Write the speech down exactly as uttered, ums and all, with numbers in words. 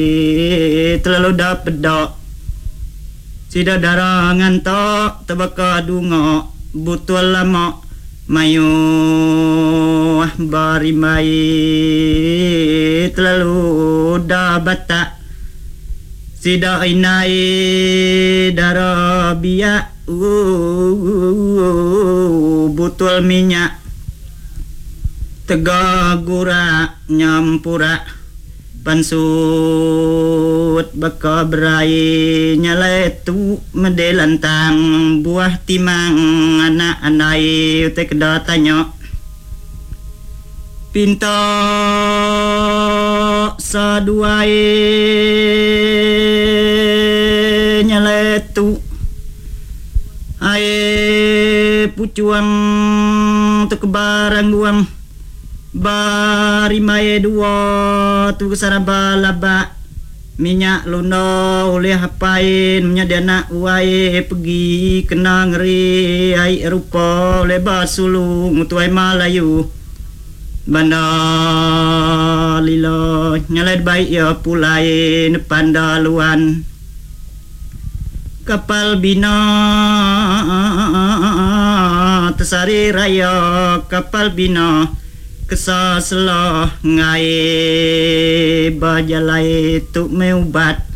terlalu dapat dok sida darangan tok tabaka dungo butul lama mayu bari mai terlalu dapat tak sida inai darabia uh, butul minyak tegagura nyampura pansut baka berai nyaletu medelantang buah timang anak anai te kedatanya pinta saduai nyaletu ae pucuang te kebarang duang bari mae dua tu kesaraba laba minyak luno oleh apain minyak dana uai pergi kena ngeri ai rupa lebar sulung tuai Melayu banda lilo nyalai baik ya pulai nepandaluan kapal bina tesari raya kapal bina kesaslah ngai bajalai tu meubat